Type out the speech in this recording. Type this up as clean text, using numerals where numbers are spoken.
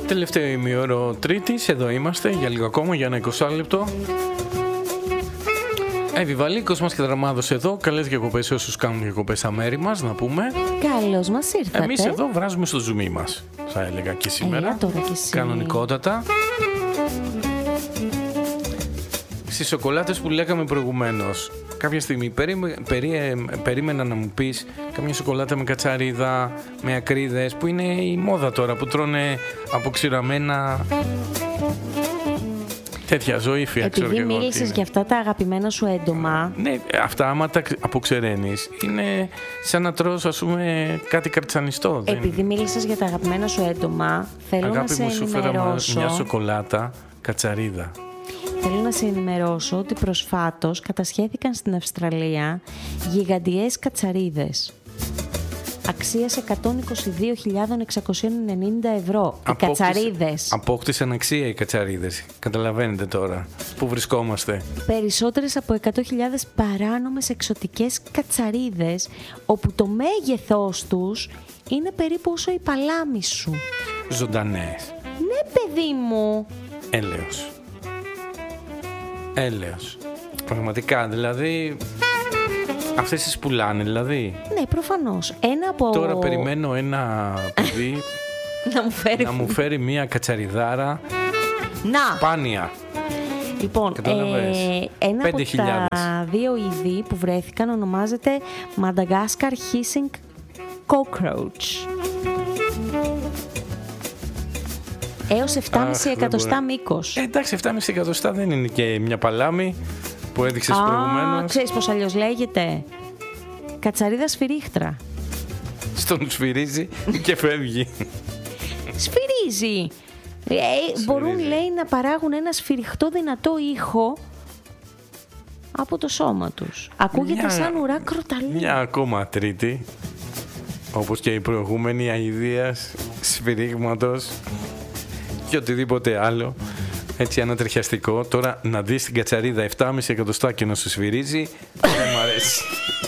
Τελευταίο ημίωρο Τρίτης, εδώ είμαστε για λίγο ακόμα, για ένα 20 λεπτό. Βιβαλίκος μας και Δραμάδος εδώ. Καλές διακοπές σε όσους κάνουν διακοπές στα μέρη μας, να πούμε. Καλώς μας ήρθατε. Εμείς εδώ βράζουμε στο ζουμί μας, θα έλεγα και σήμερα. Τώρα και εσύ. Κανονικότατα. Στις σοκολάτες που λέγαμε προηγουμένως, κάποια στιγμή περίμενα να μου πεις καμιά σοκολάτα με κατσαρίδα, με ακρίδες, που είναι η μόδα τώρα, που τρώνε αποξηραμένα τέτοια ζωήφια. Επειδή μίλησες για αυτά τα αγαπημένα σου έντομα. Ναι, αυτά άμα τα αποξεραίνεις είναι σαν να τρως, ας πούμε, κάτι καρτσανιστό. Επειδή μίλησες για τα αγαπημένα σου έντομα, θέλω να σε ενημερώσω. Αγάπη μου, σου φέρα μια σοκολάτα κατσαρίδα. Θέλω να σε ενημερώσω ότι προσφάτως κατασχέθηκαν στην Αυστραλία γιγαντιές κατσαρίδες. Αξίας 122.690 ευρώ. Οι κατσαρίδες. Απόκτησαν αξία οι κατσαρίδες. Καταλαβαίνετε τώρα που βρισκόμαστε. Περισσότερες από 100.000 παράνομες εξωτικές κατσαρίδες, όπου το μέγεθός τους είναι περίπου όσο η παλάμη σου. Ζωντανές. Ναι, παιδί μου. Έλεος. Πραγματικά, δηλαδή. Αυτές τις πουλάνε, δηλαδή. Ναι, προφανώς. Τώρα περιμένω ένα παιδί να μου φέρει μια κατσαριδάρα σπάνια. Λοιπόν, ένα από τα δύο είδη που βρέθηκαν ονομάζεται Madagascar Hissing Cockroach. Έως 7,5 εκατοστά μήκος. Εντάξει, 7,5 εκατοστά δεν είναι και μια παλάμη που έδειξες προηγουμένως. Ξέρεις πως αλλιώς λέγεται? Κατσαρίδα σφυρίχτρα. Στον σφυρίζει και φεύγει. Σφυρίζει. Μπορούν, λέει, να παράγουν ένα σφυριχτό δυνατό ήχο από το σώμα τους. Ακούγεται σαν ουρά κροταλή. Μια ακόμα τρίτη, όπως και η προηγούμενη, αηδίας, σφυρίγματος και οτιδήποτε άλλο. Έτσι ανατριχιαστικό. Τώρα να δεις την κατσαρίδα 7,5 εκατοστά και να σου σφυρίζει, δεν μ' αρέσει.